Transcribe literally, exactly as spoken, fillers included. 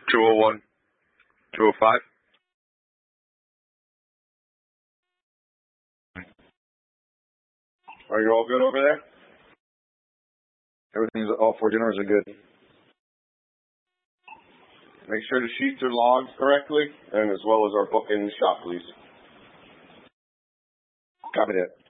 two oh one, two oh five. Are you all good over there? Everything's, all four generators are good. Make sure the sheets are logged correctly, and as well as our book in shop, please. Copy that.